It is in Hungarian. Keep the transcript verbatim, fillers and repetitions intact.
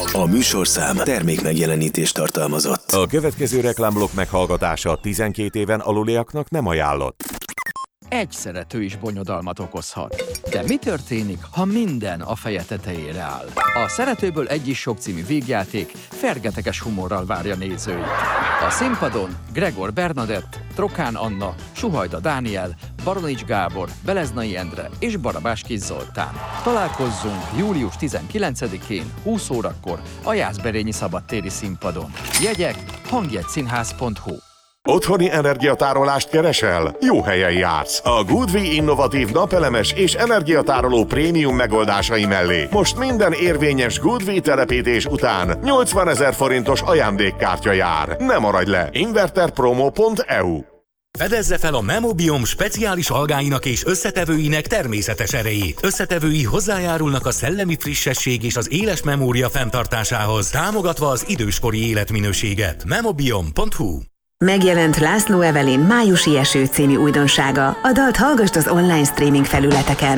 A műsorszám termék megjelenítést tartalmazott. A következő reklámblokk meghallgatása tizenkét éven aluliaknak nem ajánlott. Egy szerető is bonyodalmat okozhat. De mi történik, ha minden a feje tetejére áll? A Szeretőből egy is sok című vígjáték fergeteges humorral várja nézőit. A színpadon Gregor Bernadett, Trokán Anna, Suhajda Dániel, Baronics Gábor, Beleznai Endre és Barabás Kis Zoltán. Találkozzunk július tizenkilencedikén húsz órakor a Jászberényi Szabadtéri Színpadon. Jegyek hangjegyszínház pont hu. Otthoni energiatárolást keresel? Jó helyen jársz! A Goodwe innovatív napelemes és energiatároló prémium megoldásai mellé most minden érvényes Goodwe telepítés után nyolcvanezer forintos ajándékkártya jár. Ne maradj le! inverterpromo pont e u. Fedezze fel a Memobiom speciális algáinak és összetevőinek természetes erejét. Összetevői hozzájárulnak a szellemi frissesség és az éles memória fenntartásához, támogatva az időskori életminőséget. Memobiom pont hu. Megjelent László Evelyn Májusi eső című újdonsága. A dalt hallgasd az online streaming felületeken.